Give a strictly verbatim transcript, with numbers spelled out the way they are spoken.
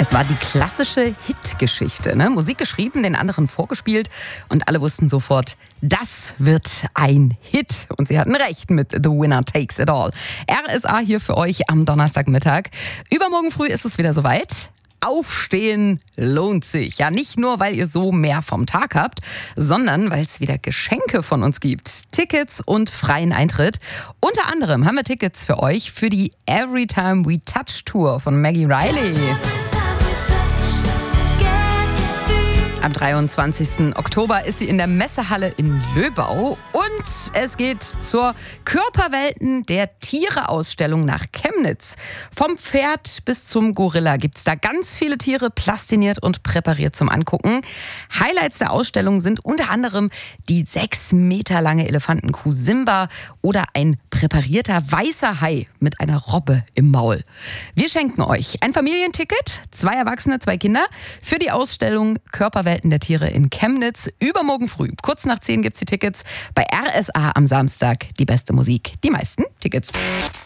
Es war die klassische Hitgeschichte, ne? Musik geschrieben, den anderen vorgespielt und alle wussten sofort, das wird ein Hit. Und sie hatten recht mit The Winner Takes It All. R S A hier für euch am Donnerstagmittag. Übermorgen früh ist es wieder soweit. Aufstehen lohnt sich. Ja, nicht nur, weil ihr so mehr vom Tag habt, sondern weil es wieder Geschenke von uns gibt. Tickets und freien Eintritt. Unter anderem haben wir Tickets für euch für die Every Time We Touch Tour von Maggie Riley. Am dreiundzwanzigsten Oktober ist sie in der Messehalle in Löbau und es geht zur Körperwelten der Tiere-Ausstellung nach Chemnitz. Vom Pferd bis zum Gorilla gibt es da ganz viele Tiere, plastiniert und präpariert zum Angucken. Highlights der Ausstellung sind unter anderem die sechs Meter lange Elefantenkuh Simba oder ein präparierter weißer Hai mit einer Robbe im Maul. Wir schenken euch ein Familienticket, zwei Erwachsene, zwei Kinder, für die Ausstellung Körperwelten der Tiere in Chemnitz. Übermorgen früh, kurz nach zehn, gibt's die Tickets bei R S A am Samstag. Die beste Musik, die meisten Tickets.